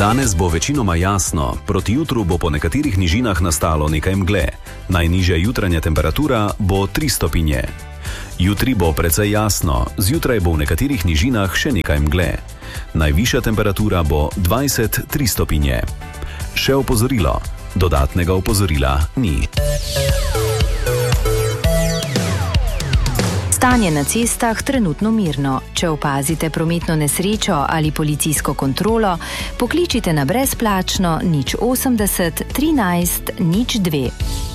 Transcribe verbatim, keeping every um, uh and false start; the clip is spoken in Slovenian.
Danes bo večinoma jasno, proti jutru bo po nekaterih nižinah nastalo nekaj mgle. Najnižja jutranja temperatura bo tri stopinje. Jutri bo precej jasno, zjutraj bo v nekaterih nižinah še nekaj mgle. Najvišja temperatura bo dvajset tri stopinje. Še opozorilo, dodatnega opozorila ni. Stanje na cestah trenutno mirno. Če opazite prometno nesrečo ali policijsko kontrolo, pokličite na brezplačno nič osemdeset trinajst nič dve.